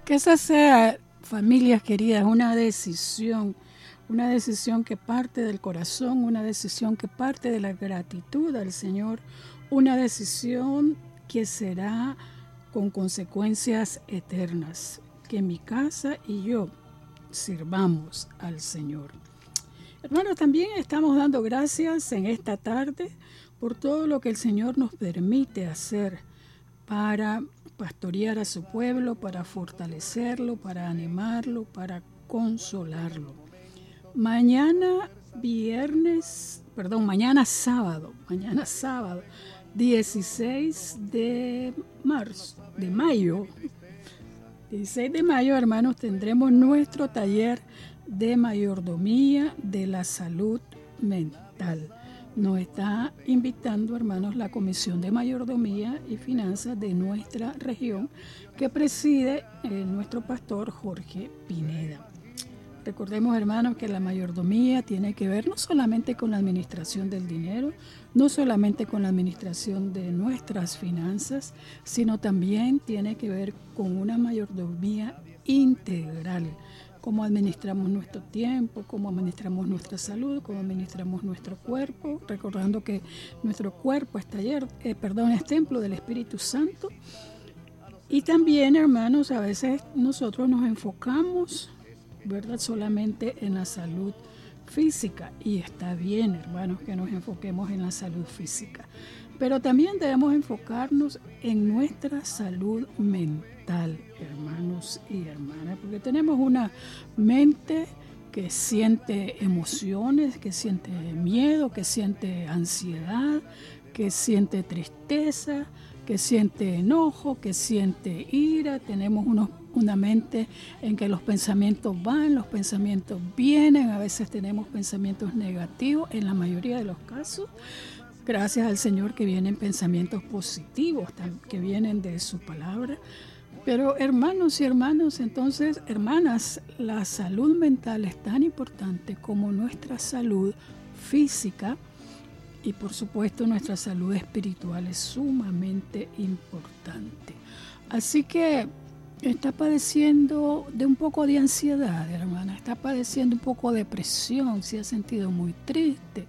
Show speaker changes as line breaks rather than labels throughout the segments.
Que esa sea, familias queridas, una decisión que parte del corazón, una decisión que parte de la gratitud al Señor, una decisión que será con consecuencias eternas, que mi casa y yo sirvamos al Señor. Hermanos, también estamos dando gracias en esta tarde por todo lo que el Señor nos permite hacer para pastorear a su pueblo, para fortalecerlo, para animarlo, para consolarlo. Mañana sábado, 16 de mayo, 16 de mayo, hermanos, tendremos nuestro taller de mayordomía de la salud mental. Nos está invitando, hermanos, la Comisión de Mayordomía y Finanzas de nuestra región, que preside nuestro pastor Jorge Pineda. Recordemos, hermanos, que la mayordomía tiene que ver no solamente con la administración del dinero, no solamente con la administración de nuestras finanzas, sino también tiene que ver con una mayordomía integral. Cómo administramos nuestro tiempo, cómo administramos nuestra salud, cómo administramos nuestro cuerpo, recordando que nuestro cuerpo es templo del Espíritu Santo. Y también, hermanos, a veces nosotros nos enfocamos, ¿verdad?, solamente en la salud física, y está bien, hermanos, que nos enfoquemos en la salud física, pero también debemos enfocarnos en nuestra salud mental, hermanos y hermanas, porque tenemos una mente que siente emociones, que siente miedo, que siente ansiedad, que siente tristeza, que siente enojo, que siente ira. Tenemos una mente en que los pensamientos van, los pensamientos vienen, a veces tenemos pensamientos negativos, en la mayoría de los casos. Gracias al Señor que vienen pensamientos positivos, que vienen de su palabra. Pero hermanos y hermanas, entonces, hermanas, la salud mental es tan importante como nuestra salud física, y por supuesto nuestra salud espiritual es sumamente importante. Así que está padeciendo de un poco de ansiedad, hermana, está padeciendo un poco de depresión, se ha sentido muy triste,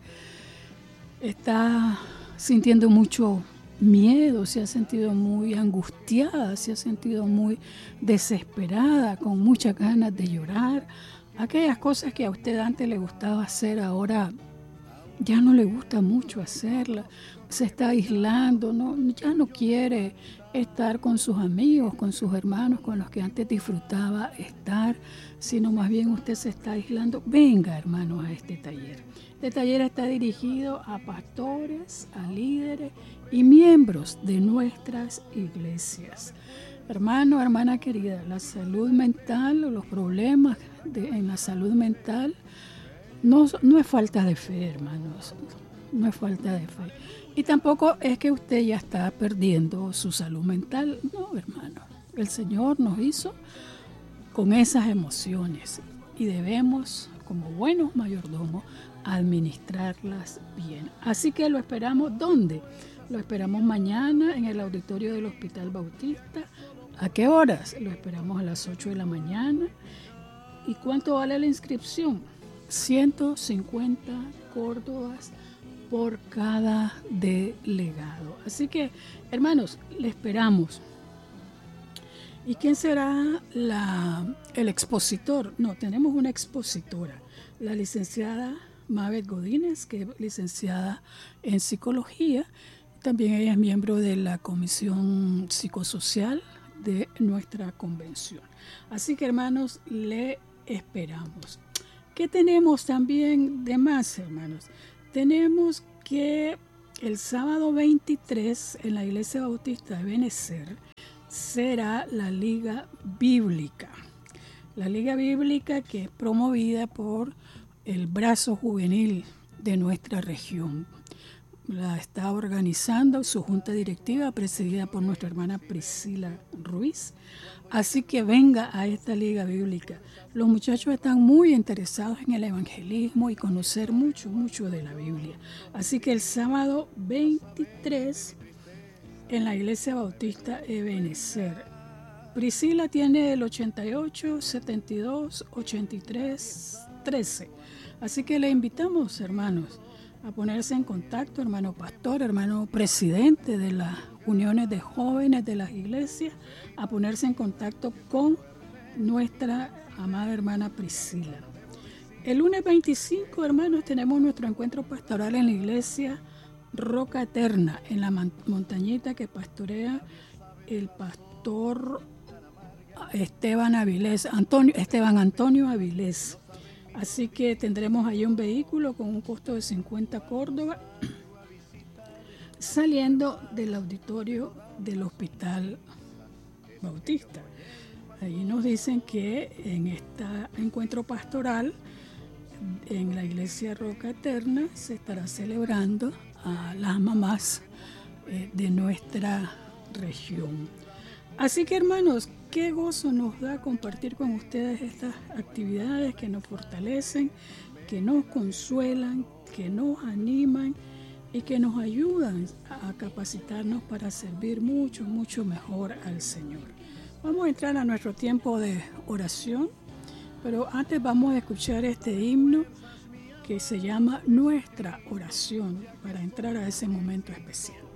está sintiendo mucho miedo, se ha sentido muy angustiada, se ha sentido muy desesperada, con muchas ganas de llorar. Aquellas cosas que a usted antes le gustaba hacer, ahora ya no le gusta mucho hacerla, se está aislando, ya no quiere estar con sus amigos, con sus hermanos, con los que antes disfrutaba estar, sino más bien usted se está aislando. Venga, hermanos, a este taller. Este taller está dirigido a pastores, a líderes y miembros de nuestras iglesias. Hermano, hermana querida, la salud mental o los problemas en la salud mental no es falta de fe, hermanos, no es falta de fe. Y tampoco es que usted ya está perdiendo su salud mental. No, hermano, el Señor nos hizo con esas emociones y debemos, como buenos mayordomos, administrarlas bien. Así que lo esperamos, ¿dónde? Lo esperamos mañana en el auditorio del Hospital Bautista. ¿A qué horas? Lo esperamos a las 8 de la mañana. ¿Y cuánto vale la inscripción? 150 córdobas por cada delegado. Así que, hermanos, le esperamos. ¿Y quién será el expositor? No, tenemos una expositora, la licenciada Mabel Godínez, que es licenciada en psicología. También ella es miembro de la comisión psicosocial de nuestra convención. Así que, hermanos, le esperamos. ¿Qué tenemos también de más, hermanos? Tenemos que el sábado 23 en la Iglesia Bautista de Benecer será la Liga Bíblica. La Liga Bíblica que es promovida por el brazo juvenil de nuestra región. La está organizando su junta directiva presidida por nuestra hermana Priscila Ruiz. Así que venga a esta Liga Bíblica. Los muchachos están muy interesados en el evangelismo y conocer mucho de la Biblia. Así que el sábado 23 en la Iglesia Bautista de Benecer, Priscila tiene el 88 72 83 13. Así que le invitamos, hermanos, a ponerse en contacto, hermano pastor, hermano presidente de las uniones de jóvenes de las iglesias, a ponerse en contacto con nuestra amada hermana Priscila. El lunes 25, hermanos, tenemos nuestro encuentro pastoral en la iglesia Roca Eterna, en la montañita que pastorea el pastor Esteban Antonio Avilés. Así que tendremos ahí un vehículo con un costo de 50 Córdoba saliendo del auditorio del Hospital Bautista. Ahí nos dicen que en este encuentro pastoral en la iglesia Roca Eterna se estará celebrando a las mamás de nuestra región. Así que, hermanos, qué gozo nos da compartir con ustedes estas actividades que nos fortalecen, que nos consuelan, que nos animan y que nos ayudan a capacitarnos para servir mucho, mucho mejor al Señor. Vamos a entrar a nuestro tiempo de oración, pero antes vamos a escuchar este himno que se llama Nuestra Oración para entrar a ese momento especial.